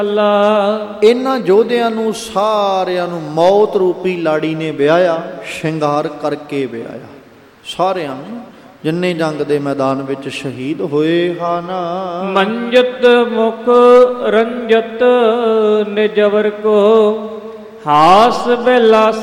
ਇਹਨਾਂ ਯੋਧਿਆਂ ਨੂੰ ਸਾਰਿਆਂ ਨੂੰ ਮੌਤ ਰੂਪੀ ਲਾੜੀ ਨੇ ਵਿਆਹਿਆ, ਸ਼ਿੰਗਾਰ ਕਰਕੇ ਵਿਆਹਿਆ। ਸਾਰਿਆਂ ਨੂੰ ਜਿੰਨੇ ਜੰਗ ਦੇ ਮੈਦਾਨ ਵਿੱਚ ਸ਼ਹੀਦ ਹੋਏ ਹਨ। ਮੰਜਤ ਮੁਖ ਰੰਜਤ ਨਿਜਵਰ ਕੋ ਹਾਸ ਬਿਲਾਸ